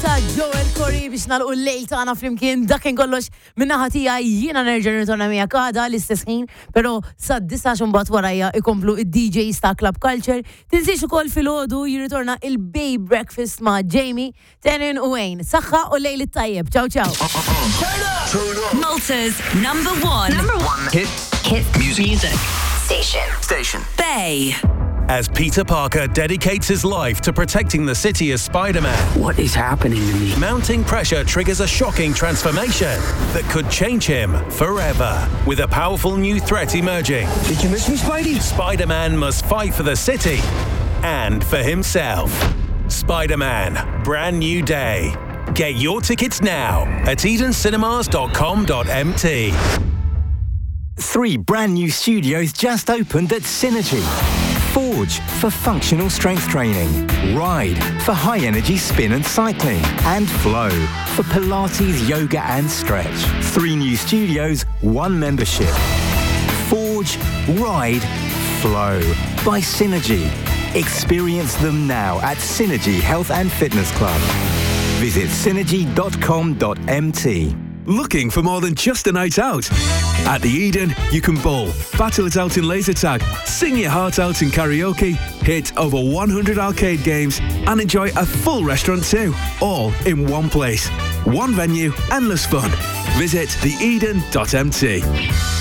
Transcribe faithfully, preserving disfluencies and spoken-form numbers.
Ta' Joel Corey biex nalqu l-lejl tagħna flimkien dakin kollox minnaħa tiegħi jiena nerġa' nirtorna miegħek għada l-istess ħin, però sad-disa xumbat warajja ikomplu id-D Js ta' Club Culture. Tinsiex ukoll filgħodu jirritorna il-Bay Breakfast ma' Jamie, Tenin u Wayne. Saħħa u lejl it-tajjeb. Ciao ciao. Malta's number one. Number one. Hit. Hit music. Station. Station. Bay. As Peter Parker dedicates his life to protecting the city as Spider-Man, what is happening to me? mounting pressure triggers a shocking transformation that could change him forever. With a powerful new threat emerging, Did you miss me, Spidey? Spider-Man must fight for the city and for himself. Spider-Man, Brand New Day. Get your tickets now at eden cinemas dot com dot m t. Three brand new studios just opened at Synergy. Forge for functional strength training, Ride for high-energy spin and cycling, and Flow for Pilates, yoga and stretch. Three new studios, one membership. Forge, Ride, Flow by Synergy. Experience them now at Synergy Health and Fitness Club. Visit synergy dot com dot m t. Looking for more than just a night out? At the Eden, you can bowl, battle it out in laser tag, sing your heart out in karaoke, hit over one hundred arcade games, and enjoy a full restaurant too, all in one place. One venue, endless fun. Visit the eden dot m t.